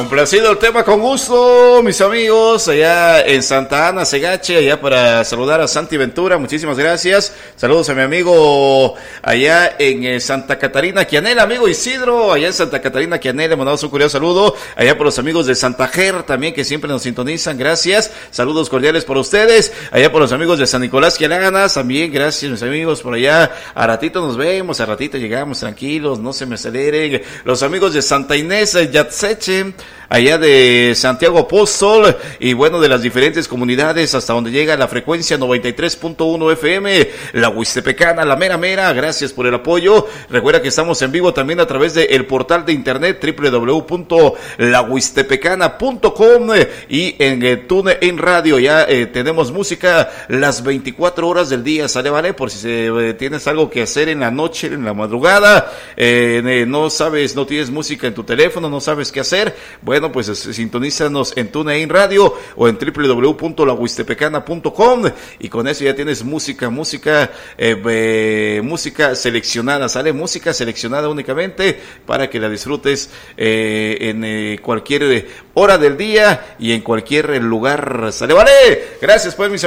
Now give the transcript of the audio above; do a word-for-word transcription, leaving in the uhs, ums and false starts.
Complacido el tema con gusto, mis amigos, allá en Santa Ana, Segache, allá para saludar a Santi Ventura, muchísimas gracias. Saludos a mi amigo allá en eh, Santa Catarina, Quianel, amigo Isidro, allá en Santa Catarina, Quianel, le mandamos un curioso saludo. Allá por los amigos de Santa Ger también, que siempre nos sintonizan, gracias. Saludos cordiales por ustedes. Allá por los amigos de San Nicolás, Quialanas, también, gracias, mis amigos, por allá. A ratito nos vemos, a ratito llegamos, tranquilos, no se me aceleren. Los amigos de Santa Inés, Yatseche, allá de Santiago Apóstol, y bueno, de las diferentes comunidades hasta donde llega la frecuencia noventa y tres punto uno F M, la Huistepecana, la mera mera, gracias por el apoyo. Recuerda que estamos en vivo también a través del portal de internet doble u doble u doble u punto la huistepecana punto com y en eh, TuneIn Radio. Ya eh, tenemos música las veinticuatro horas del día, ¿sale? Vale, por si se, eh, tienes algo que hacer en la noche, en la madrugada, eh, eh, no sabes, no tienes música en tu teléfono, no sabes qué hacer, bueno, Bueno, pues sintonízanos en TuneIn Radio o en doble u doble u doble u punto la huistepecana punto com y con eso ya tienes música, música, eh, eh, música seleccionada, sale música seleccionada únicamente para que la disfrutes eh, en eh, cualquier hora del día y en cualquier lugar, sale, vale. Gracias pues, mis